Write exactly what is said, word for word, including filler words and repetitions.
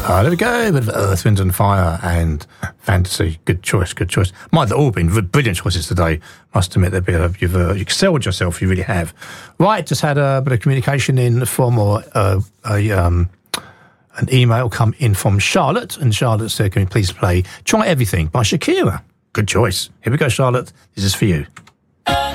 Uh, there we go. A bit of Earth, Wind and Fire and Fantasy. Good choice, good choice. Might have all been brilliant choices today. Must admit that you've uh, excelled yourself. You really have. Right, just had a bit of communication in from or uh, a um, an email come in from Charlotte, and Charlotte said, "Can you please play Try Everything by Shakira?" Good choice. Here we go, Charlotte. This is for you.